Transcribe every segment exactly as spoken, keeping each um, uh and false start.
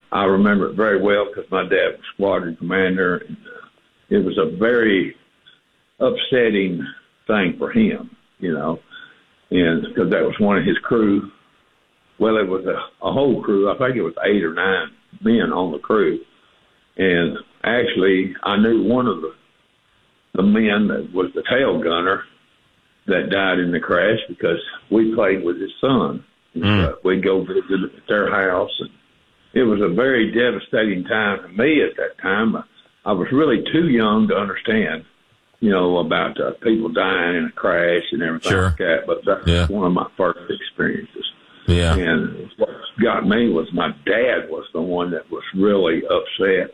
I remember it very well because my dad was squadron commander. And, uh, it was a very upsetting thing for him, you know, and because that was one of his crew. Well, it was a, a whole crew. I think it was eight or nine men on the crew. And actually, I knew one of the, the men that was the tail gunner that died in the crash because we played with his son. And Mm. uh, we'd go visit at their house. And it was a very devastating time for me at that time. I, I was really too young to understand, you know, about uh, people dying in a crash and everything Sure. like that. But that Yeah. was one of my first experiences. Yeah. And what got me was my dad was the one that was really upset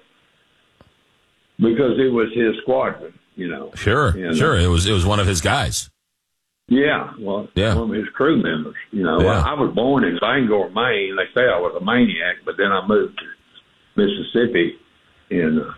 because it was his squadron, you know. Sure. And, sure. It was it was one of his guys. Yeah, well, Yeah. one of his crew members. You know, Yeah. I, I was born in Bangor, Maine. They say I was a maniac, but then I moved to Mississippi, and uh,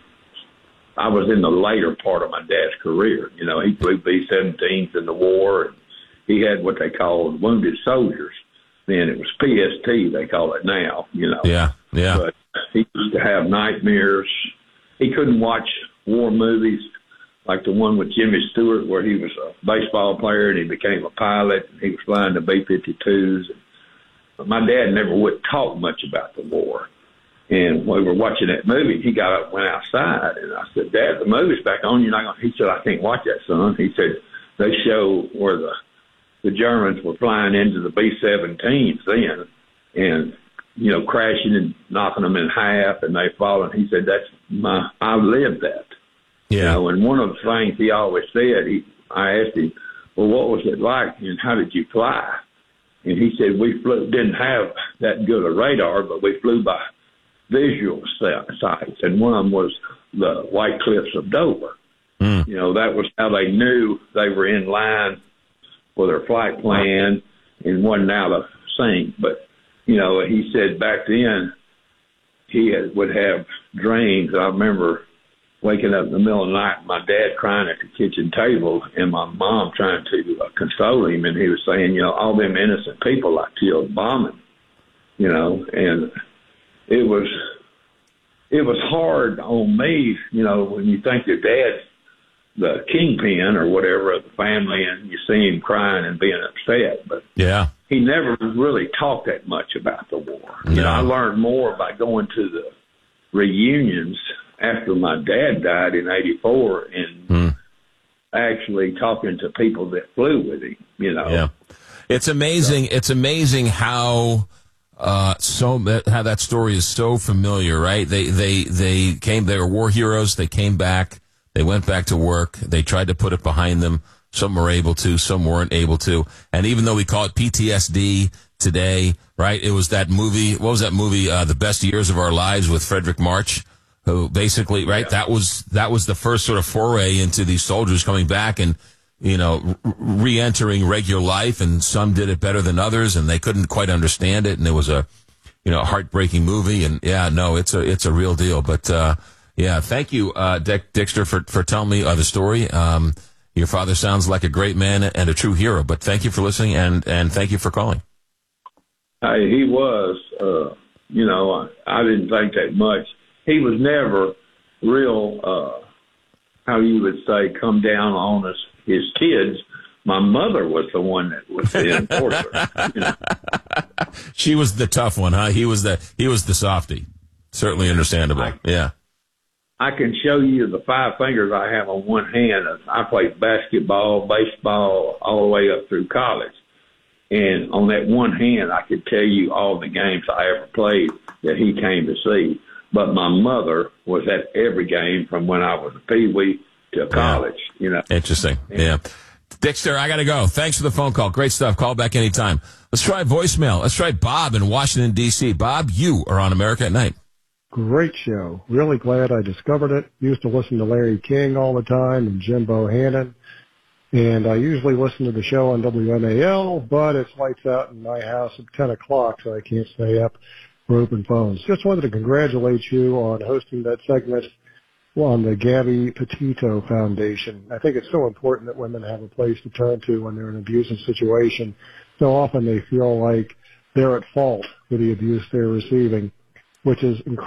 I was in the later part of my dad's career. You know, he flew B seventeens in the war, and he had what they called wounded soldiers. Then it was P S T, they call it now, you know. Yeah. Yeah. But he used to have nightmares. He couldn't watch war movies like the one with Jimmy Stewart where he was a baseball player and he became a pilot and he was flying the B fifty-twos. My dad never would talk much about the war. And when we were watching that movie, he got up and went outside. And I said, Dad, the movie's back on. You're not going to. He said, I can't watch that, son. He said, they show where the the Germans were flying into the B seventeens then and, you know, crashing and knocking them in half and they fallen. He said, that's my, I lived that. Yeah. You know, and one of the things he always said, he, I asked him, well, what was it like and how did you fly? And he said, we flew, didn't have that good a radar, but we flew by visual sights. And one of them was the White Cliffs of Dover. Mm. You know, that was how they knew they were in line for their flight plan and wasn't out of sync. But, you know, he said back then he had, would have dreams. I remember waking up in the middle of the night, my dad crying at the kitchen table and my mom trying to uh, console him. And he was saying, you know, all them innocent people like killed bombing, you know, and it was, it was hard on me, you know, when you think your dad's the kingpin or whatever of the family and you see him crying and being upset. But Yeah. he never really talked that much about the war. No. You know, I learned more by going to the reunions after my dad died in eighty-four and Mm. actually talking to people that flew with him, you know. Yeah. It's amazing. It's amazing how uh, so how that story is so familiar, right? They they they came. They were war heroes. They came back. They went back to work. They tried to put it behind them. Some were able to. Some weren't able to. And even though we call it P T S D today, right? It was that movie. What was that movie? Uh, The Best Years of Our Lives with Frederick March, who basically, right? Yeah. That was that was the first sort of foray into these soldiers coming back and, you know, re-entering regular life, and some did it better than others, and they couldn't quite understand it, and it was a, you know, heartbreaking movie, and yeah, no, it's a it's a real deal. But uh, yeah, thank you, uh, Dick Dixter, for for telling me uh, the story. Um, your father sounds like a great man and a true hero. But thank you for listening, and and thank you for calling. Hey, he was, uh, you know, I, I didn't think that much. He was never real, uh, how you would say, come down on us, his kids. My mother was the one that was the enforcer. You know? She was the tough one, huh? He was the he was the softy. Certainly understandable. I, yeah. I can show you the five fingers I have on one hand. I played basketball, baseball, all the way up through college. And on that one hand, I could tell you all the games I ever played that he came to see. But my mother was at every game from when I was a peewee to college, yeah. you know. Interesting. Yeah. yeah. Dixter, I got to go. Thanks for the phone call. Great stuff. Call back anytime. Let's try voicemail. Let's try Bob in Washington, D C Bob, you are on America at Night. Great show. Really glad I discovered it. Used to listen to Larry King all the time and Jim Bohannon. And I usually listen to the show on W M A L, but it's lights out in my house at ten o'clock, so I can't stay up for open phones. Just wanted to congratulate you on hosting that segment on the Gabby Petito Foundation. I think it's so important that women have a place to turn to when they're in an abusive situation. So often they feel like they're at fault for the abuse they're receiving, which is incredible.